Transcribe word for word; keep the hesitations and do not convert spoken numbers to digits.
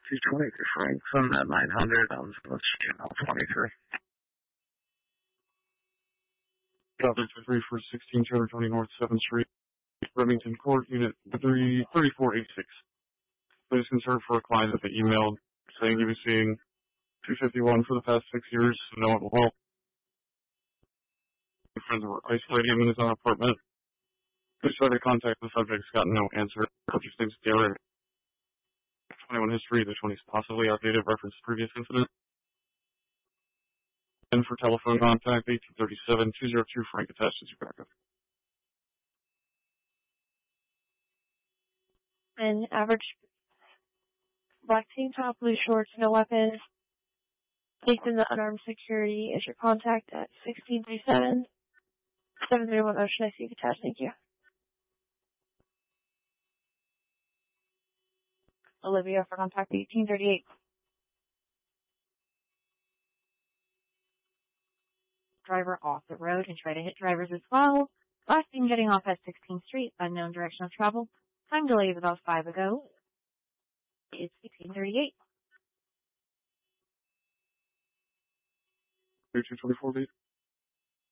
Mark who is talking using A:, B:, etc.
A: two twenty-three Franklin at nine hundred on channel twenty-three.
B: Traffic three for sixteen two twenty North seventh Street, Remington Court, Unit three thirty-four eighty-six. Please concern for a client that they emailed saying he was seeing two fifty-one for the past six years, so no one will help. Friends were isolating him in his own apartment. Please try to contact the subject. Has gotten no answer. Subject's name's Garrett. twenty-one history. The twenty is possibly outdated. Reference to previous incident. And for telephone contact, eighteen thirty-seven two oh two Frank attached as your backup.
C: An average black tank top, blue shorts, no weapons. Placed in the unarmed security is your contact at sixteen thirty-seven seven three one Ocean. I see you attached. Thank you. Olivia for contact eighteen thirty-eight.
D: Driver off the road and try to hit drivers as well. Last seen getting off at sixteenth Street, unknown direction of travel. Time delay is about five ago. It's eighteen thirty-eight.
B: two twenty-four,